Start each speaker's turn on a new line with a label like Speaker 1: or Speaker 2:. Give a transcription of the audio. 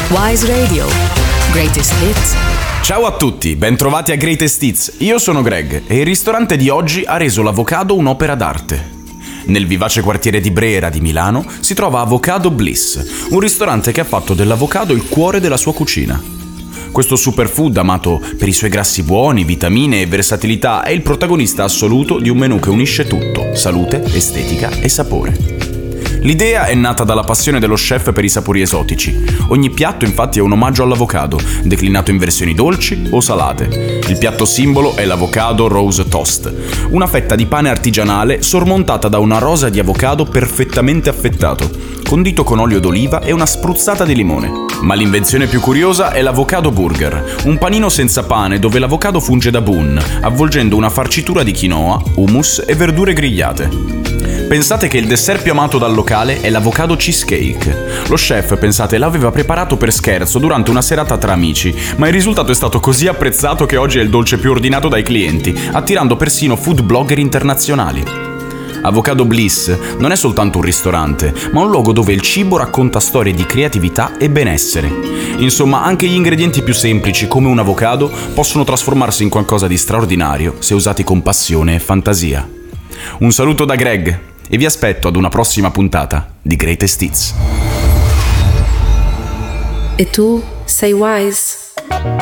Speaker 1: Wise Radio. Greatest Hits.
Speaker 2: Ciao a tutti, bentrovati a Greatest Hits. Io sono Greg e il ristorante di oggi ha reso l'avocado un'opera d'arte. Nel vivace quartiere di Brera di Milano si trova Avocado Bliss, un ristorante che ha fatto dell'avocado il cuore della sua cucina. Questo superfood, amato per i suoi grassi buoni, vitamine e versatilità, è il protagonista assoluto di un menù che unisce tutto: salute, estetica e sapore. L'idea è nata dalla passione dello chef per i sapori esotici. Ogni piatto infatti è un omaggio all'avocado, declinato in versioni dolci o salate. Il piatto simbolo è l'avocado rose toast, una fetta di pane artigianale sormontata da una rosa di avocado perfettamente affettato, condito con olio d'oliva e una spruzzata di limone. Ma l'invenzione più curiosa è l'avocado burger, un panino senza pane dove l'avocado funge da bun, avvolgendo una farcitura di quinoa, hummus e verdure grigliate. Pensate che il dessert più amato dal locale è l'avocado cheesecake. Lo chef, pensate, l'aveva preparato per scherzo durante una serata tra amici, ma il risultato è stato così apprezzato che oggi è il dolce più ordinato dai clienti, attirando persino food blogger internazionali. Avocado Bliss non è soltanto un ristorante, ma un luogo dove il cibo racconta storie di creatività e benessere. Insomma, anche gli ingredienti più semplici, come un avocado, possono trasformarsi in qualcosa di straordinario se usati con passione e fantasia. Un saluto da Greg e vi aspetto ad una prossima puntata di Greatest Hits.
Speaker 1: E tu sei wise?